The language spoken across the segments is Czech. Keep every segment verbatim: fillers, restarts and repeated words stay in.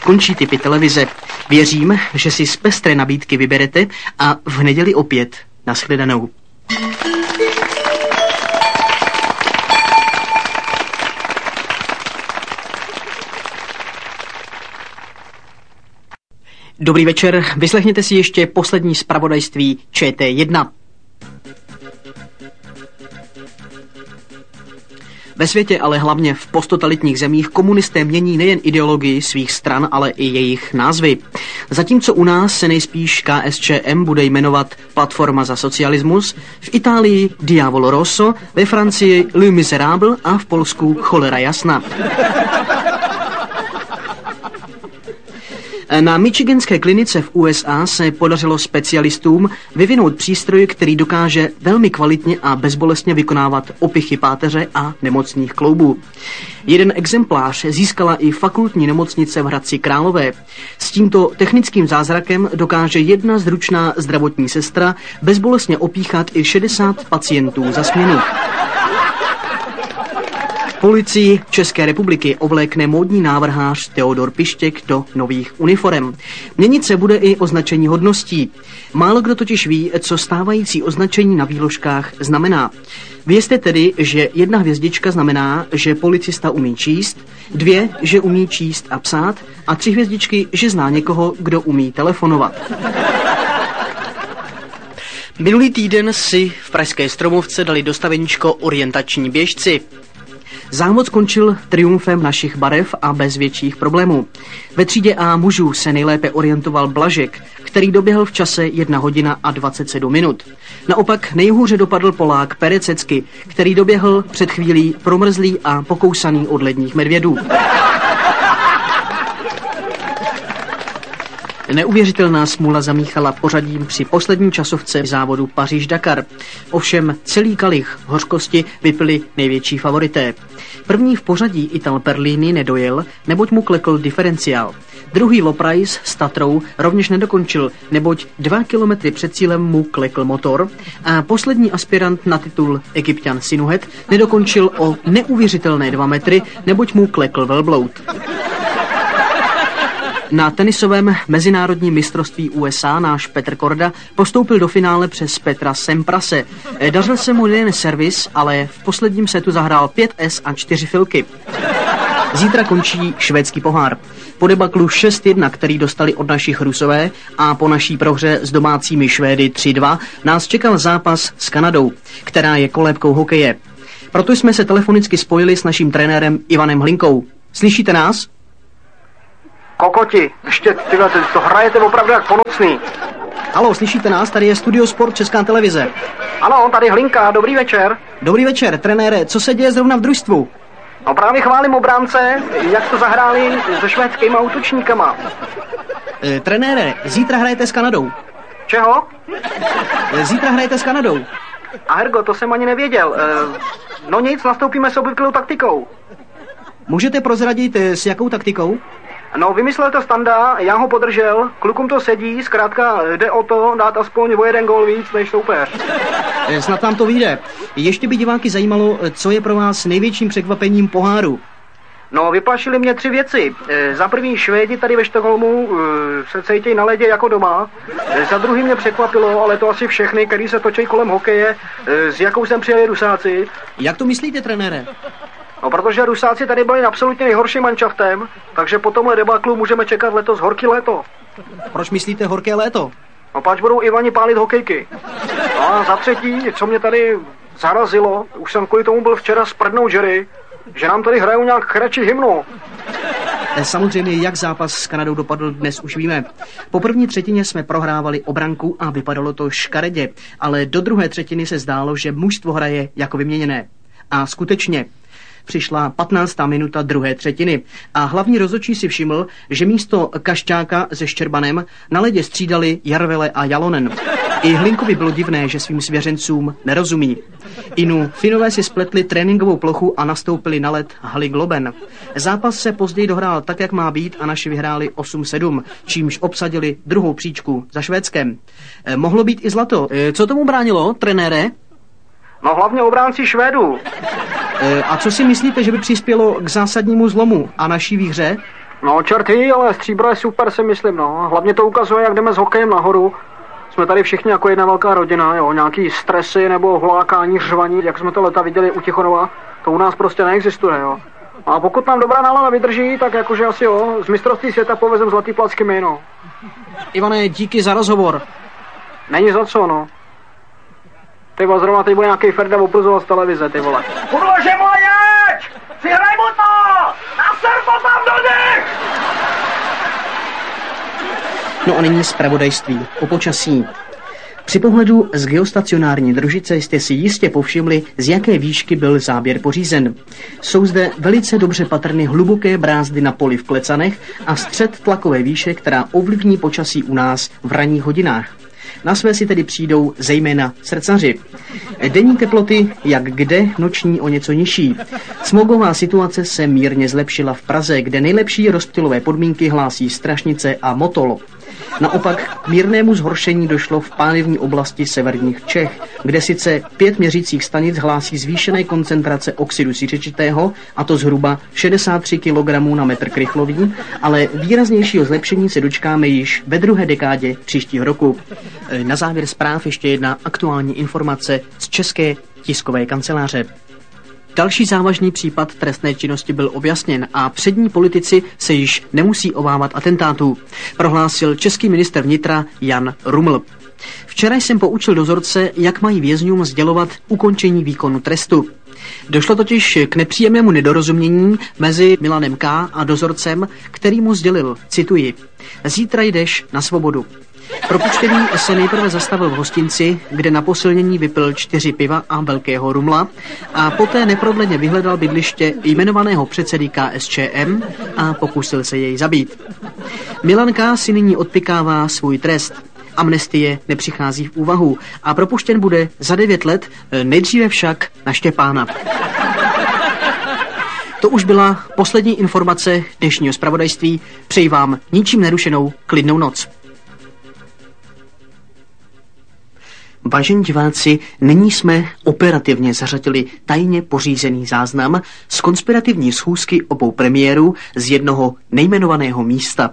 končí typy televize. Věřím, že si z pestré nabídky vyberete a v neděli opět. Nashledanou. Dobrý večer, vyslechněte si ještě poslední zpravodajství Č T jedna. Ve světě, ale hlavně v posttotalitních zemích, komunisté mění nejen ideologii svých stran, ale i jejich názvy. Zatímco u nás se nejspíš K S Č M bude jmenovat Platforma za socialismus, v Itálii Diavolo Rosso, ve Francii Le Miserable a v Polsku Cholera jasna. Na michiganské klinice v U S A se podařilo specialistům vyvinout přístroj, který dokáže velmi kvalitně a bezbolestně vykonávat opichy páteře a nemocných kloubů. Jeden exemplář získala i fakultní nemocnice v Hradci Králové. S tímto technickým zázrakem dokáže jedna zručná zdravotní sestra bezbolestně opíchat i šedesát pacientů za směnu. Policii České republiky ovlékne módní návrhář Teodor Pištěk do nových uniforem. Měnit se bude i označení hodností. Málo kdo totiž ví, co stávající označení na výložkách znamená. Vězte tedy, že jedna hvězdička znamená, že policista umí číst, dvě, že umí číst a psát a tři hvězdičky, že zná někoho, kdo umí telefonovat. Minulý týden si v pražské Stromovce dali dostaveníčko orientační běžci. Závod skončil triumfem našich barev a bez větších problémů. Ve třídě A mužů se nejlépe orientoval Blažek, který doběhl v čase jedna hodina a dvacet sedm minut. Naopak nejhůře dopadl Polák Perececky, který doběhl před chvílí promrzlý a pokousaný od ledních medvědů. Neuvěřitelná smůla zamíchala pořadím při poslední časovce závodu Paříž-Dakar. Ovšem celý kalich hořkosti vypili největší favorité. První v pořadí Ital Perlini nedojel, neboť mu klekl diferenciál. Druhý Loprice s Tatrou rovněž nedokončil, neboť dva kilometry před cílem mu klekl motor. A poslední aspirant na titul Egypťan Sinuhet nedokončil o neuvěřitelné dva metry, neboť mu klekl velbloud. Na tenisovém mezinárodním mistrovství U S A náš Petr Korda postoupil do finále přes Petra Semprase. Dařil se mu nejen servis, ale v posledním setu zahrál pět es a čtyři filky. Zítra končí švédský pohár. Po debaklu šest jedna, který dostali od našich Rusové, a po naší prohře s domácími Švédy tři dva nás čekal zápas s Kanadou, která je kolébkou hokeje. Proto jsme se telefonicky spojili s naším trenérem Ivanem Hlinkou. Slyšíte nás? Kokoti, ještě tyhle, to hrajete opravdu jak ponocný. Haló, slyšíte nás? Tady je Studio Sport Česká televize. Ano, tady Hlinka, dobrý večer. Dobrý večer, trenére, co se děje zrovna v družstvu? No právě chválím obránce, jak to zahráli se švédskýma útočníkama. E, trenére, zítra hrajete s Kanadou. Čeho? E, zítra hrajete s Kanadou. A Hergo, to jsem ani nevěděl. E, no nic, nastoupíme s obvyklou taktikou. Můžete prozradit, s jakou taktikou? No, vymyslel to Standa, já ho podržel, klukům to sedí, zkrátka jde o to dát aspoň o jeden gól víc než soupeř. Snad vám to vyjde. Ještě by diváky zajímalo, co je pro vás největším překvapením poháru. No, vyplašili mě tři věci. E, za první Švédi tady ve Štokholmu e, se cítějí na ledě jako doma. E, za druhý mě překvapilo, ale to asi všechny, který se točí kolem hokeje, e, s jakou sem přijeli Rusáci. Jak to myslíte, trenére? No, protože Rusáci tady byli absolutně nejhorším manšaftem, takže po tomhle debaklu můžeme čekat letos horký léto. Proč myslíte horké léto? No, pač budou Ivani pálit hokejky. No a za třetí, co mě tady zarazilo, už jsem kvůli tomu byl včera s prdnou Jerry, že nám tady hrajou nějak chračí hymnu. Samozřejmě, jak zápas s Kanadou dopadl, dnes už víme. Po první třetině jsme prohrávali o branku a vypadalo to škaredě, ale do druhé třetiny se zdálo, že mužstvo hraje jako vyměněné. A skutečně, přišla patnáctá minuta druhé třetiny a hlavní rozhodčí si všiml, že místo Kašťáka se Ščerbanem na ledě střídali Jarvele a Jalonen. I Hlinkovi bylo divné, že svým svěřencům nerozumí. Inu Finové si spletli tréninkovou plochu a nastoupili na led haly Globen. Zápas se později dohrál tak, jak má být, a naši vyhráli osm sedm, čímž obsadili druhou příčku za Švédskem. Eh, mohlo být i zlato. Eh, co tomu bránilo, trenére? No hlavně obránci Švédů. E, a co si myslíte, že by přispělo k zásadnímu zlomu a naší výhře? No čert ví, ale stříbro je super, si myslím, no. Hlavně to ukazuje, jak jdeme s hokejem nahoru. Jsme tady všichni jako jedna velká rodina, jo. Nějaký stresy nebo hlákání, řvaní, jak jsme to leta viděli u Tichonova, to u nás prostě neexistuje, jo. A pokud nám dobrá nálada vydrží, tak jakože asi jo, z mistrovství světa povezem zlatý placky my, no. Ivane, díky za rozhovor. Není za co, no. Ty vole, zrovna teď bude nějaký Ferda opruzovat z televize, ty vole. Kurva, že mladěč! Přihraj mu to! Naser to tam do nich! No a nyní zpravodajství o počasí. Při pohledu z geostacionární družice jste si jistě povšimli, z jaké výšky byl záběr pořízen. Jsou zde velice dobře patrny hluboké brázdy na poli v Klecanech a střed tlakové výše, která ovlivní počasí u nás v ranních hodinách. Na své si tedy přijdou zejména srdcaři. Denní teploty, jak kde, noční o něco nižší. Smogová situace se mírně zlepšila v Praze, kde nejlepší rozptylové podmínky hlásí Strašnice a Motol. Naopak k mírnému zhoršení došlo v pálivní oblasti severních Čech, kde sice pět měřících stanic hlásí zvýšené koncentrace oxidu siřičitého, a to zhruba šedesát tři kilogramů na metr krychlový, ale výraznějšího zlepšení se dočkáme již ve druhé dekádě příštího roku. Na závěr zpráv ještě jedna aktuální informace z České tiskové kanceláře. Další závažný případ trestné činnosti byl objasněn a přední politici se již nemusí obávat atentátů, prohlásil český ministr vnitra Jan Ruml. Včera jsem poučil dozorce, jak mají vězňům sdělovat ukončení výkonu trestu. Došlo totiž k nepříjemnému nedorozumění mezi Milanem K. a dozorcem, který mu sdělil, cituji, zítra jdeš na svobodu. Propuštěný se nejprve zastavil v hostinci, kde na posilnění vypil čtyři piva a velkého rumla a poté neprodleně vyhledal bydliště jmenovaného předsedy K S Č M a pokusil se jej zabít. Milan K. si nyní odpykává svůj trest. Amnestie nepřichází v úvahu a propuštěn bude za devět let, nejdříve však na Štěpána. To už byla poslední informace dnešního zpravodajství. Přeji vám ničím nerušenou klidnou noc. Vážení diváci, nyní jsme operativně zařadili tajně pořízený záznam z konspirativní schůzky obou premiérů z jednoho nejmenovaného místa.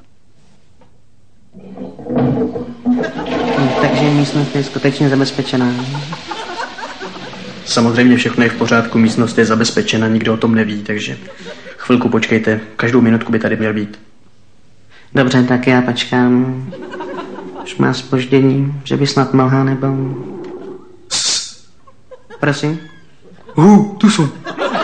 Takže místnost je skutečně zabezpečená. Samozřejmě všechno je v pořádku, místnost je zabezpečena, nikdo o tom neví, takže chvilku počkejte, každou minutku by tady měl být. Dobře, tak já počkám. Už má zpoždění, že by snad mlhá nebo... Prosím? Hu, tu jsou.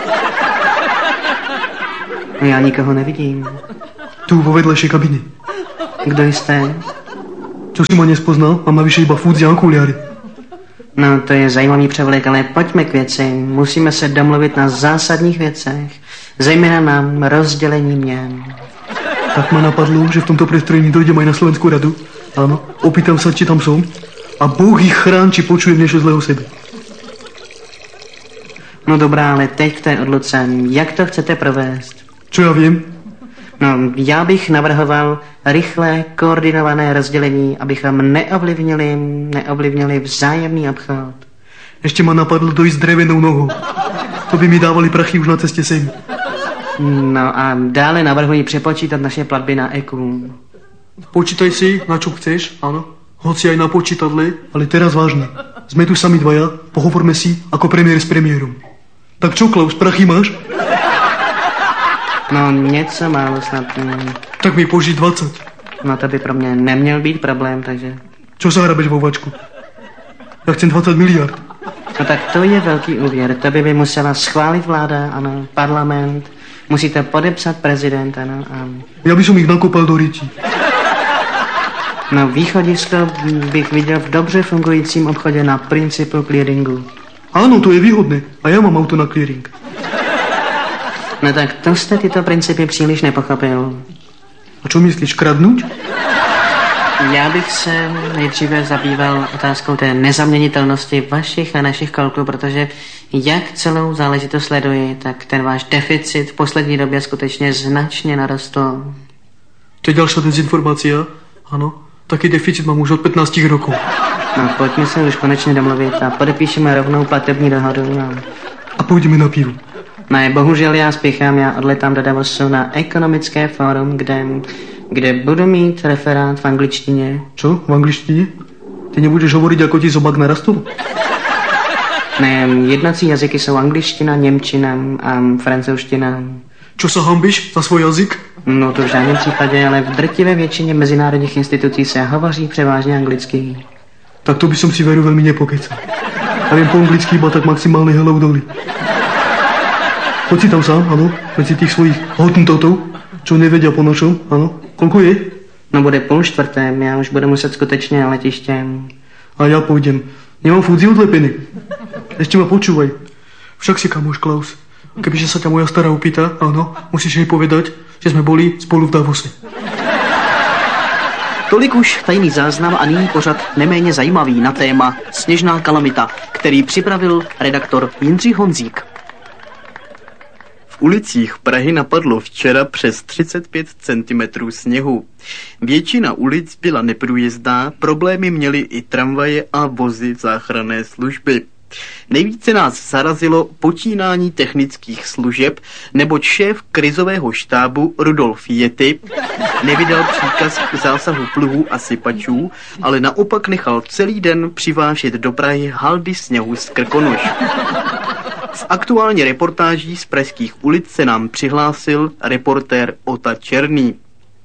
Já nikoho nevidím. Tu vo vedlejšej kabiny. Kdo jste? Čo si ma nespoznal? Mám navyše iba fúdzi a okuliary. No, to je zajímavý převlek, ale pojďme k věci. Musíme se domluvit na zásadních věcech. Zejména na rozdělení měn. Tak ma napadlo, že v tomto prestrojení dojdem aj na Slovenskú radu. Áno, opýtam sa, či tam sú. A Boh ich chrán, či počujem niečo zlého sebe. No dobrá, ale teď k té odluce. Jak to chcete provést? Čo ja viem? No, já bych navrhoval rychlé, koordinované rozdělení, abychom neovlivnili, neovlivnili vzájemný obchod. Ešte ma napadlo dojsť s drevenou nohou. To by mi dávali prachy už na ceste sem. No a dále navrhuji přepočítat naše platby na E Q. Počítaj si, na čo chceš, áno. Hoci aj na počítadle, ale teraz vážne. Sme tu sami dvaja, pohovorme si ako premiér s premiérom. Tak čo, Klaus, prachy máš? No, něco málo snad. Tak mi požiť dvadsať. No to by pro mě neměl být problém, takže... Čo sa hrabeš vo vačku? Ja chcem dvadsať miliard. No tak to je velký úvěr. To by by musela schválit vláda, ano, parlament. Musíte podepsat prezident, ano, a... Ja by som ich nakopal do ryti. No východisko bych viděl v dobře fungujícím obchodě na principu clearingu. Áno, to je výhodné. A ja mám auto na clearing. No tak to jste tyto principy příliš nepochopil. A čo myslíš, kradnúť? Já bych se nejdříve zabýval otázkou té nezaměnitelnosti vašich a našich kalkulů, protože jak celou záležitost sleduji, tak ten váš deficit v poslední době skutečně značně narostl. To je ďalšia dezinformácia, áno. Taký deficit mám už od pätnásť rokov. No pojďme se už konečně domluvit a podepíšeme rovnou platební dohodu. No. A pôjdeme na pivo. Ne, bohužel já spěchám, já odletám do Davosu na ekonomické fórum, kde, kde budu mít referát v angličtině. Čo? V angličtině? Ty nebudeš hovorit jako ti zobák narastl? Ne, jednací jazyky jsou angličtina, němčina a francouzština. Čo sa hambíš za svůj jazyk? No to v žádném případě, ale v drtivé většině mezinárodních institucí se hovoří převážně anglicky. Tak to by som si veru veľmi nepokecal. A viem po anglicky iba tak maximálne hello dolly. Poď si tam sám, áno, medzi tých svojich hotentotov, čo nevedia po nočom, áno. Koľko je? No bude půl čtvrté, já už budu muset skutečně na letiště. A ja pôjdem. Nemám fúdzi odlepený. Ešte ma počúvaj. Však si kamoš Klaus. Kebyže sa ťa moja stará opýta, áno, musíš jej povedať, že sme boli spolu v Davose. Tolik už tajný záznam a nyní pořad neméně zajímavý na téma Sněžná kalamita, který připravil redaktor Jindřich Honzík. V ulicích Prahy napadlo včera přes třicet pět centimetrů sněhu. Většina ulic byla neprůjezdná, problémy měly i tramvaje a vozy záchranné služby. Nejvíce nás zarazilo počínání technických služeb, neboť šéf krizového štábu Rudolf Jetty nevydal příkaz k zásahu pluhů a sypačů, ale naopak nechal celý den přivážet do Prahy haldy sněhu z Krkonoš. S aktuální reportáží z pražských ulic se nám přihlásil reportér Ota Černý.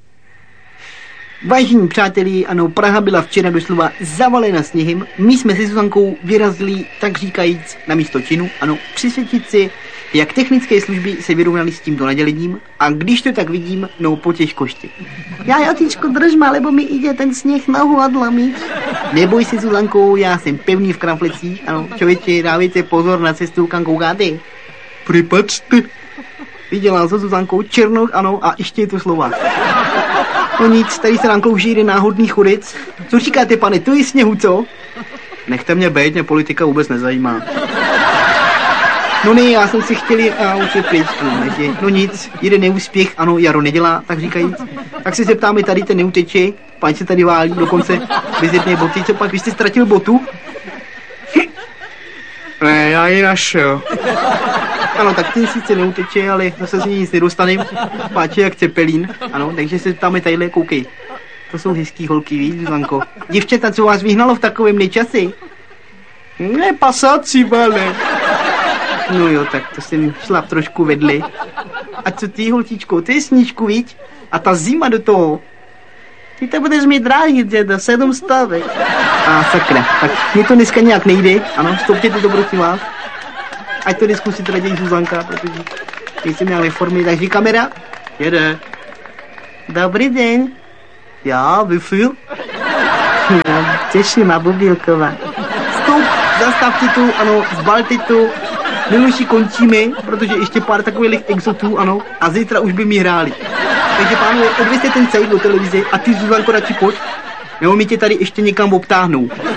Vážení přátelé, ano, Praha byla včera doslova zavalena sněhem. My jsme se Zuzankou vyrazili, tak říkajíc, na místo činu, ano, přisvědčit si, jak technické služby se vyrovnaly s tímto nadělením a když to tak vidím, no po těžkosti. Já, Jotičko, držma, lebo mi jde ten sněh na hladlami. Neboj se, Zuzankou, já jsem pevný v kramflecích, ano, člověče, dávejte pozor na cestu, kam koukáte. Pripačte. Viděla se Zuzankou Černoch, ano, a ještě je to slova. No nic, tady se nám klouží jeden náhodný chudec. Co říkáte, pane, to je sněhu, co? Nechte mě bejt, mě politika vůbec nezajímá. No ne, já jsem si chtěli a už je pryč, ano, neže. No nic, jeden neúspěch, ano, jaro nedělá, tak říkajíc. Tak se zeptáme, tady ten neuteče, pan se tady válí, dokonce bez jedné boty, co pak, vy jste ztratil botu? Ne, já ji našel. Ano, tak ten sice neuteče, ale zase z něj nic nedostane. Páče jak cepelín, ano, takže se ptáme tadyhle, koukej. To jsou hezký holky, víš, Zuzanko. Děvčata, co vás vyhnalo v takovém nečasi? Ne, pasáci, vale. No jo, tak to jsem šla trošku vedli. A co ty, holčičko, to je snížku, víš? A ta zima do toho. Ty to budeš mít dráhy, děda, sedm stávek. A sakra, tak mě to dneska nějak nejde, ano, stopněte to, prosím vás. Ať to jde zkusit raději Zuzanka, protože nejsem já ve formě, takže kamera, jede. Dobrý den. Já, vyfil. Já, těším, Bubílková. Stop, zastavte tu, ano, zbalte tu. Miluši končíme, protože ještě pár takových exotů, ano, a zítra už by mi hráli. Takže pánové, odvěste ten celý do televize a ty, Zuzanko, radši pojď, nebo mi tě tady ještě někam obtáhnou.